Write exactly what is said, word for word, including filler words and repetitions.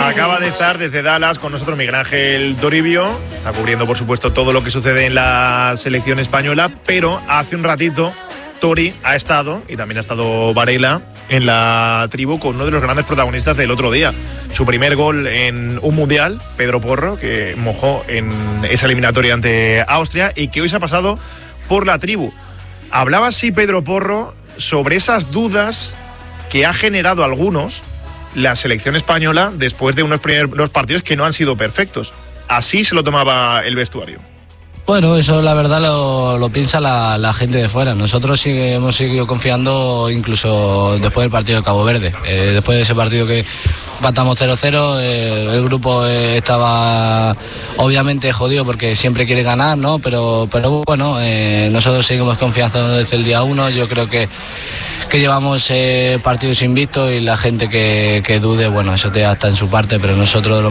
Acaba de estar desde Dallas con nosotros Miguel Ángel Toribio. Está cubriendo, por supuesto, todo lo que sucede en la selección española, pero hace un ratito Tori ha estado, y también ha estado Varela, en la tribu con uno de los grandes protagonistas del otro día. Su primer gol en un mundial, Pedro Porro, que mojó en esa eliminatoria ante Austria y que hoy se ha pasado por la tribu. Hablaba así Pedro Porro sobre esas dudas que ha generado algunos la selección española después de unos primeros partidos que no han sido perfectos. Así se lo tomaba el vestuario. Bueno, eso la verdad lo, lo piensa la, la gente de fuera. Nosotros sí hemos seguido confiando incluso después del partido de Cabo Verde. Eh, después de ese partido que empatamos cero cero, eh, el grupo eh, estaba obviamente jodido porque siempre quiere ganar, ¿no? Pero, pero bueno, eh, nosotros seguimos confiando desde el día uno. Yo creo que que llevamos eh, partidos invictos y la gente que, que dude, bueno, eso te está en su parte, pero nosotros lo